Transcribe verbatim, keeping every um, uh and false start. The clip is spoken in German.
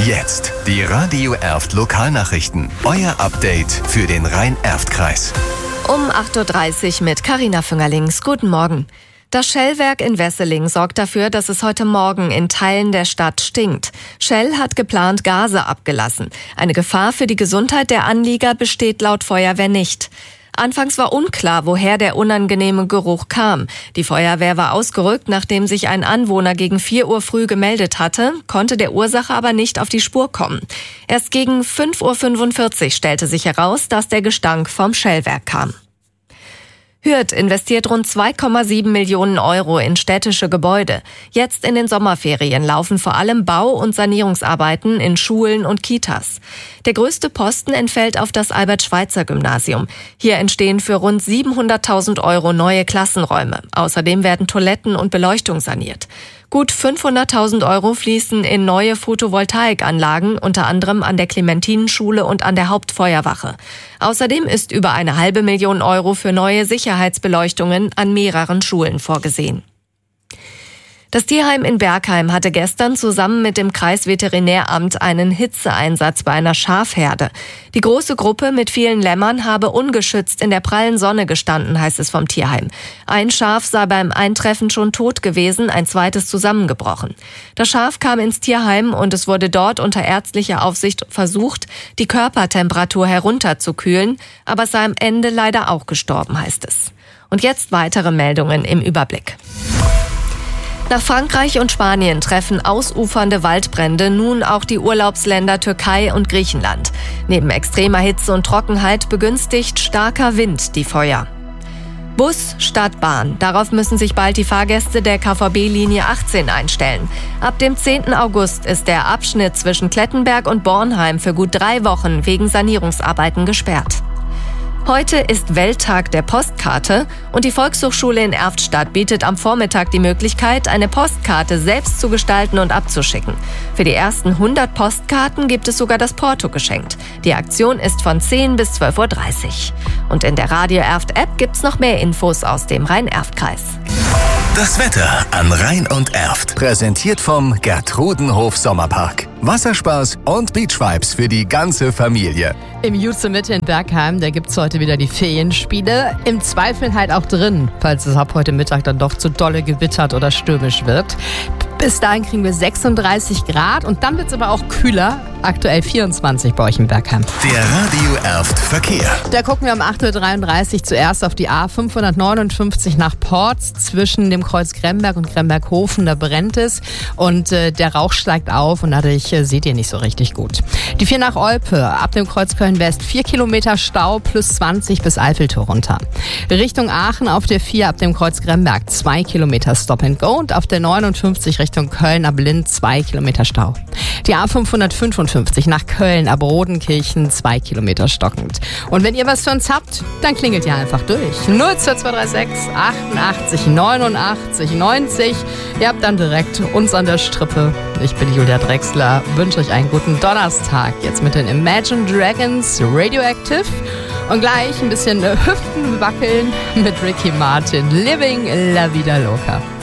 Jetzt die Radio Erft Lokalnachrichten. Euer Update für den Rhein-Erft-Kreis. Um acht Uhr dreißig mit Carina Füngerlings. Guten Morgen. Das Shell-Werk in Wesseling sorgt dafür, dass es heute Morgen in Teilen der Stadt stinkt. Shell hat geplant Gase abgelassen. Eine Gefahr für die Gesundheit der Anlieger besteht laut Feuerwehr nicht. Anfangs war unklar, woher der unangenehme Geruch kam. Die Feuerwehr war ausgerückt, nachdem sich ein Anwohner gegen vier Uhr früh gemeldet hatte, konnte der Ursache aber nicht auf die Spur kommen. Erst gegen fünf Uhr fünfundvierzig stellte sich heraus, dass der Gestank vom Shell-Werk kam. Hürth investiert rund zwei Komma sieben Millionen Euro in städtische Gebäude. Jetzt in den Sommerferien laufen vor allem Bau- und Sanierungsarbeiten in Schulen und Kitas. Der größte Posten entfällt auf das Albert-Schweitzer-Gymnasium. Hier entstehen für rund siebenhunderttausend Euro neue Klassenräume. Außerdem werden Toiletten und Beleuchtung saniert. Gut fünfhunderttausend Euro fließen in neue Photovoltaikanlagen, unter anderem an der Clementinenschule und an der Hauptfeuerwache. Außerdem ist über eine halbe Million Euro für neue Sicherheitsbeleuchtungen an mehreren Schulen vorgesehen. Das Tierheim in Bergheim hatte gestern zusammen mit dem Kreisveterinäramt einen Hitzeeinsatz bei einer Schafherde. Die große Gruppe mit vielen Lämmern habe ungeschützt in der prallen Sonne gestanden, heißt es vom Tierheim. Ein Schaf sei beim Eintreffen schon tot gewesen, ein zweites zusammengebrochen. Das Schaf kam ins Tierheim und es wurde dort unter ärztlicher Aufsicht versucht, die Körpertemperatur herunterzukühlen, aber es sei am Ende leider auch gestorben, heißt es. Und jetzt weitere Meldungen im Überblick. Nach Frankreich und Spanien treffen ausufernde Waldbrände nun auch die Urlaubsländer Türkei und Griechenland. Neben extremer Hitze und Trockenheit begünstigt starker Wind die Feuer. Bus statt Bahn. Darauf müssen sich bald die Fahrgäste der K V B-Linie achtzehn einstellen. Ab dem zehnten August ist der Abschnitt zwischen Klettenberg und Bornheim für gut drei Wochen wegen Sanierungsarbeiten gesperrt. Heute ist Welttag der Postkarte und die Volkshochschule in Erftstadt bietet am Vormittag die Möglichkeit, eine Postkarte selbst zu gestalten und abzuschicken. Für die ersten hundert Postkarten gibt es sogar das Porto geschenkt. Die Aktion ist von zehn bis zwölf Uhr dreißig. Und in der Radio Erft App gibt's noch mehr Infos aus dem Rhein-Erft-Kreis. Das Wetter an Rhein und Erft. Präsentiert vom Gertrudenhof Sommerpark. Wasserspaß und Beachvibes für die ganze Familie. Im Jutze Mitte in Bergheim, da gibt's heute wieder die Ferienspiele. Im Zweifel halt auch drin, falls es ab heute Mittag dann doch zu dolle gewittert oder stürmisch wird. Bis dahin kriegen wir sechsunddreißig Grad und dann wird's aber auch kühler. Aktuell vierundzwanzig bei euch in Bergheim. Der Radio Erft Verkehr. Da gucken wir um acht Uhr dreiunddreißig zuerst auf die A fünfhundertneunundfünfzig nach Porz zwischen dem Kreuz Gremberg und Gremberghofen. Da brennt es und äh, der Rauch steigt auf und dadurch äh, seht ihr nicht so richtig gut. Die vier nach Olpe, ab dem Kreuz Köln-West, vier Kilometer Stau plus zwanzig bis Eiffeltor runter. Richtung Aachen auf der vier ab dem Kreuz Gremberg, zwei Kilometer Stop and Go und auf der neunundfünfzig Richtung Köln ab Lind, zwei Kilometer Stau. Die A fünfhundertfünfundfünfzig nach Köln ab Rodenkirchen, zwei Kilometer stockend. Und wenn ihr was für uns habt, dann klingelt ihr einfach durch. null zwei zwei drei sechs achtundachtzig neunundachtzig neunzig. Ihr habt dann direkt uns an der Strippe. Ich bin Julia Drechsler, wünsche euch einen guten Donnerstag. Jetzt mit den Imagine Dragons Radioactive. Und gleich ein bisschen Hüften wackeln mit Ricky Martin. Living La Vida Loca.